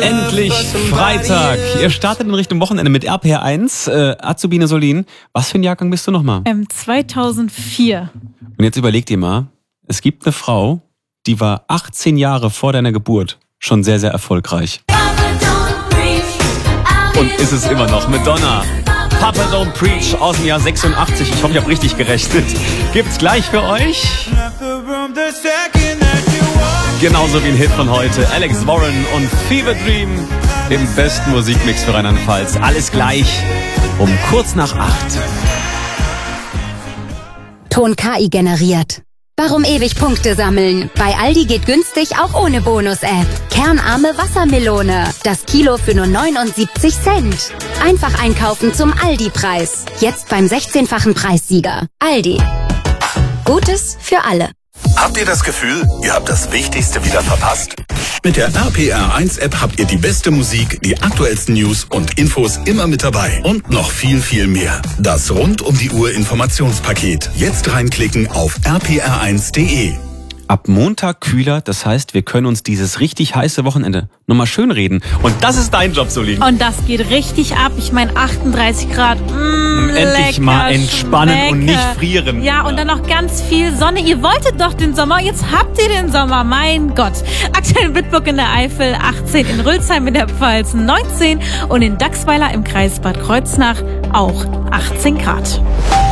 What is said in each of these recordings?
Endlich Freitag. Ihr startet in Richtung Wochenende mit RPR1. Azubine Solin, was für ein Jahrgang bist du nochmal? 2004. Und jetzt überleg dir mal, es gibt eine Frau, die war 18 Jahre vor deiner Geburt schon sehr, sehr erfolgreich. Und ist es immer noch. Madonna. Papa Don't Preach aus dem Jahr 86. Ich hoffe, ich habe richtig gerechnet. Gibt's gleich für euch. Genauso wie ein Hit von heute. Alex Warren und Fever Dream im besten Musikmix für Rheinland-Pfalz. Alles gleich um kurz nach 8. Ton KI generiert. Warum ewig Punkte sammeln? Bei Aldi geht günstig auch ohne Bonus-App. Kernarme Wassermelone. Das Kilo für nur 79 Cent. Einfach einkaufen zum Aldi-Preis. Jetzt beim 16-fachen Preissieger. Aldi. Gutes für alle. Habt ihr das Gefühl, ihr habt das Wichtigste wieder verpasst? Mit der RPR1-App habt ihr die beste Musik, die aktuellsten News und Infos immer mit dabei. Und noch viel, viel mehr. Das Rund-um-die-Uhr-Informationspaket. Jetzt reinklicken auf rpr1.de. Ab Montag kühler, das heißt, wir können uns dieses richtig heiße Wochenende nochmal schön reden. Und das ist dein Job, Solin. Und das geht richtig ab. Ich meine 38 Grad. Endlich lecker, mal entspannen und nicht frieren. Ja, und dann noch ganz viel Sonne. Ihr wolltet doch den Sommer, jetzt habt ihr den Sommer. Mein Gott. Aktuell in Bitburg in der Eifel 18, in Rülsheim in der Pfalz 19 und in Dachsweiler im Kreis Bad Kreuznach auch 18 Grad.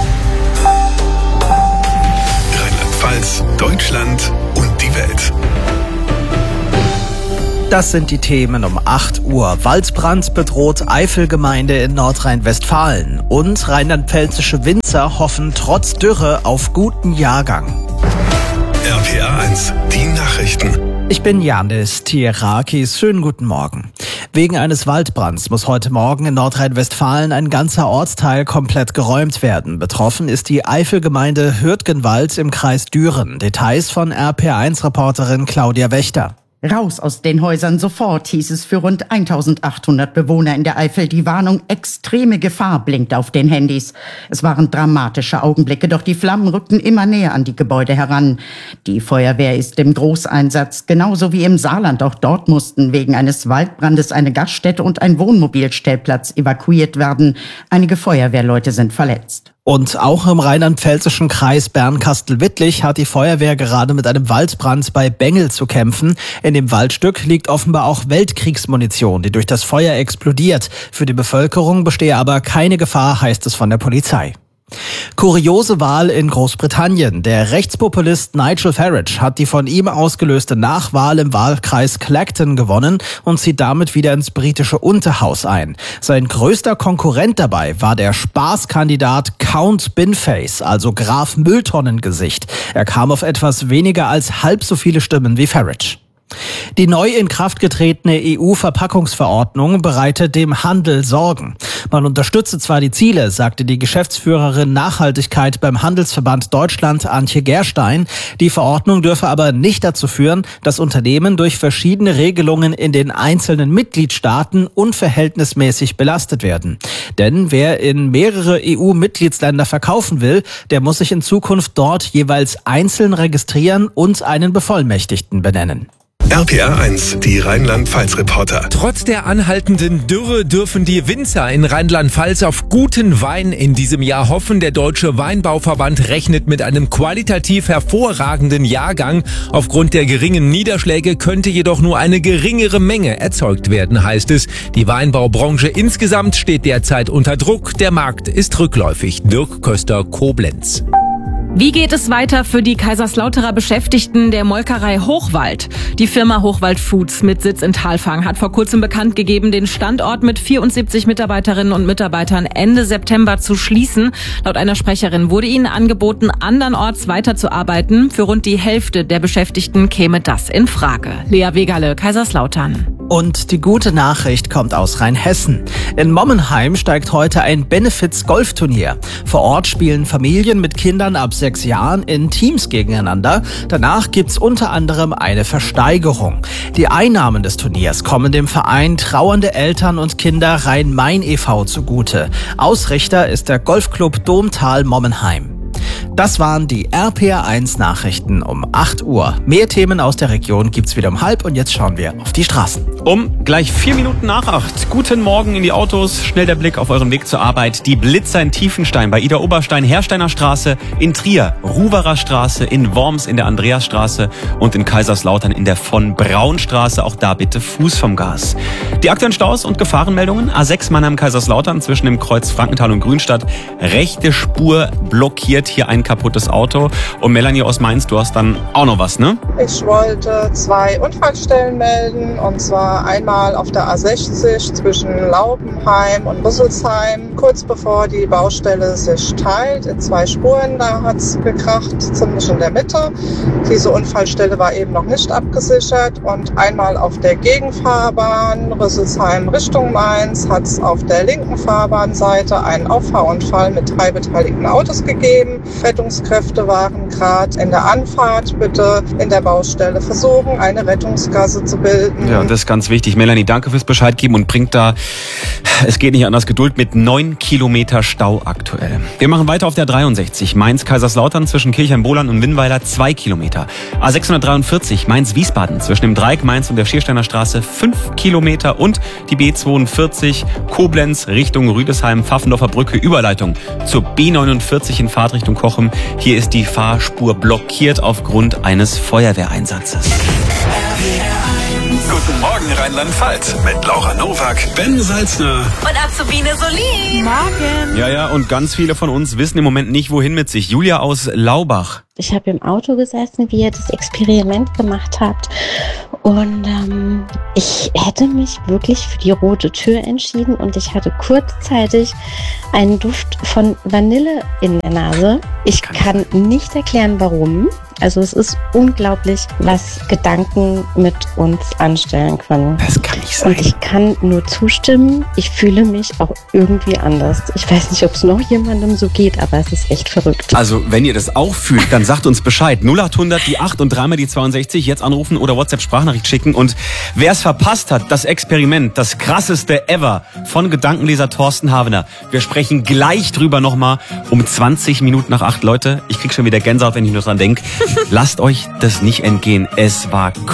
Rheinland-Pfalz, Deutschland und die Welt. Das sind die Themen um 8 Uhr. Waldbrand bedroht Eifelgemeinde in Nordrhein-Westfalen. Und rheinland-pfälzische Winzer hoffen trotz Dürre auf guten Jahrgang. RPR1, die Nachrichten. Ich bin Janis Tierakis. Schönen guten Morgen. Wegen eines Waldbrands muss heute Morgen in Nordrhein-Westfalen ein ganzer Ortsteil komplett geräumt werden. Betroffen ist die Eifelgemeinde Hürtgenwald im Kreis Düren. Details von RPR1-Reporterin Claudia Wächter. Raus aus den Häusern sofort, hieß es für rund 1800 Bewohner in der Eifel. Die Warnung extreme Gefahr blinkt auf den Handys. Es waren dramatische Augenblicke, doch die Flammen rückten immer näher an die Gebäude heran. Die Feuerwehr ist im Großeinsatz, genauso wie im Saarland. Auch dort mussten wegen eines Waldbrandes eine Gaststätte und ein Wohnmobilstellplatz evakuiert werden. Einige Feuerwehrleute sind verletzt. Und auch im rheinland-pfälzischen Kreis Bernkastel-Wittlich hat die Feuerwehr gerade mit einem Waldbrand bei Bengel zu kämpfen. In dem Waldstück liegt offenbar auch Weltkriegsmunition, die durch das Feuer explodiert. Für die Bevölkerung bestehe aber keine Gefahr, heißt es von der Polizei. Kuriose Wahl in Großbritannien. Der Rechtspopulist Nigel Farage hat die von ihm ausgelöste Nachwahl im Wahlkreis Clacton gewonnen und zieht damit wieder ins britische Unterhaus ein. Sein größter Konkurrent dabei war der Spaßkandidat Count Binface, also Graf Mülltonnengesicht. Er kam auf etwas weniger als halb so viele Stimmen wie Farage. Die neu in Kraft getretene EU-Verpackungsverordnung bereitet dem Handel Sorgen. Man unterstütze zwar die Ziele, sagte die Geschäftsführerin Nachhaltigkeit beim Handelsverband Deutschland Antje Gerstein. Die Verordnung dürfe aber nicht dazu führen, dass Unternehmen durch verschiedene Regelungen in den einzelnen Mitgliedstaaten unverhältnismäßig belastet werden. Denn wer in mehrere EU-Mitgliedsländer verkaufen will, der muss sich in Zukunft dort jeweils einzeln registrieren und einen Bevollmächtigten benennen. RPR1, die Rheinland-Pfalz-Reporter. Trotz der anhaltenden Dürre dürfen die Winzer in Rheinland-Pfalz auf guten Wein in diesem Jahr hoffen. Der Deutsche Weinbauverband rechnet mit einem qualitativ hervorragenden Jahrgang. Aufgrund der geringen Niederschläge könnte jedoch nur eine geringere Menge erzeugt werden, heißt es. Die Weinbaubranche insgesamt steht derzeit unter Druck. Der Markt ist rückläufig. Dirk Köster, Koblenz. Wie geht es weiter für die Kaiserslauterer Beschäftigten der Molkerei Hochwald? Die Firma Hochwald Foods mit Sitz in Thalfang hat vor kurzem bekannt gegeben, den Standort mit 74 Mitarbeiterinnen und Mitarbeitern Ende September zu schließen. Laut einer Sprecherin wurde ihnen angeboten, andernorts weiterzuarbeiten. Für rund die Hälfte der Beschäftigten käme das in Frage. Lea Wegerle, Kaiserslautern. Und die gute Nachricht kommt aus Rheinhessen. In Mommenheim steigt heute ein Benefits-Golfturnier. Vor Ort spielen Familien mit Kindern ab 6 Jahren in Teams gegeneinander. Danach gibt's unter anderem eine Versteigerung. Die Einnahmen des Turniers kommen dem Verein Trauernde Eltern und Kinder Rhein-Main e.V. zugute. Ausrichter ist der Golfclub Domtal Mommenheim. Das waren die RPR1 Nachrichten um 8 Uhr. Mehr Themen aus der Region gibt's wieder um 7:30 und jetzt schauen wir auf die Straßen. Um gleich 4 Minuten nach 8. Guten Morgen in die Autos. Schnell der Blick auf euren Weg zur Arbeit. Die Blitzer in Tiefenstein, bei Ida Oberstein, Hersteiner Straße, in Trier, Ruwerer Straße, in Worms in der Andreasstraße und in Kaiserslautern in der von Braun Straße. Auch da bitte Fuß vom Gas. Die aktuellen Staus und Gefahrenmeldungen. A6 Mannheim-Kaiserslautern zwischen dem Kreuz Frankenthal und Grünstadt. Rechte Spur blockiert, hier ein kaputtes Auto. Und Melanie aus Mainz, du hast dann auch noch was, ne? Ich wollte 2 Unfallstellen melden, und zwar einmal auf der A60 zwischen Laubenheim und Rüsselsheim, kurz bevor die Baustelle sich teilt in 2 Spuren. Da hat es gekracht, ziemlich in der Mitte. Diese Unfallstelle war eben noch nicht abgesichert. Und einmal auf der Gegenfahrbahn Rüsselsheim Richtung Mainz hat es auf der linken Fahrbahnseite einen Auffahrunfall mit 3 beteiligten Autos gegeben. Rettungskräfte waren gerade in der Anfahrt. Bitte in der Baustelle versuchen, eine Rettungsgasse zu bilden. Ja, das ist ganz wichtig. Melanie, danke fürs Bescheid geben und bringt da, es geht nicht anders, Geduld mit 9 Kilometer Stau aktuell. Wir machen weiter auf der 63. Mainz-Kaiserslautern zwischen Kirchheim-Bohlern und Winnweiler 2 Kilometer. A643 Mainz-Wiesbaden zwischen dem Dreieck Mainz und der Schiersteiner Straße 5 Kilometer und die B42 Koblenz Richtung Rüdesheim, Pfaffendorfer Brücke, Überleitung zur B49 in Fahrtrichtung Cochem. Hier ist die Fahrspur blockiert aufgrund eines Feuerwehreinsatzes. Guten Morgen Rheinland-Pfalz mit Laura Nowak, Ben Salzner Und Azubine Solin. Morgen. Ja, und ganz viele von uns wissen im Moment nicht, wohin mit sich. Julia aus Laubach. Ich habe im Auto gesessen, wie ihr das Experiment gemacht habt. Und ich hätte mich wirklich für die rote Tür entschieden. Und ich hatte kurzzeitig einen Duft von Vanille in der Nase. Ich kann nicht erklären, warum. Also es ist unglaublich, was Gedanken mit uns anstellen können. Das kann nicht sein. Und ich kann nur zustimmen. Ich fühle mich auch irgendwie anders. Ich weiß nicht, ob es noch jemandem so geht, aber es ist echt verrückt. Also, wenn ihr das auch fühlt, dann sagt uns Bescheid. 0800 die 8 und 3 die 62. Jetzt anrufen oder WhatsApp-Sprachnachricht schicken. Und wer es verpasst hat, das Experiment, das krasseste ever von Gedankenleser Thorsten Havener. Wir sprechen gleich drüber nochmal um 20 Minuten nach 8. Leute, ich krieg schon wieder Gänsehaut, wenn ich nur dran denke. Lasst euch das nicht entgehen. Es war